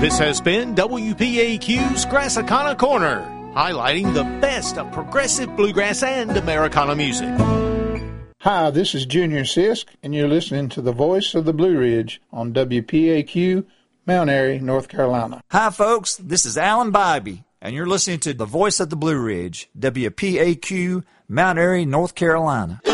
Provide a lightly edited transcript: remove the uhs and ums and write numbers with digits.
This has been WPAQ's Grassicana Corner, highlighting the best of progressive bluegrass and Americana music. Hi, this is Junior Sisk, and you're listening to the Voice of the Blue Ridge on WPAQ, Mount Airy, North Carolina. Hi, folks. This is Alan Bybee, and you're listening to the Voice of the Blue Ridge, WPAQ, Mount Airy, North Carolina.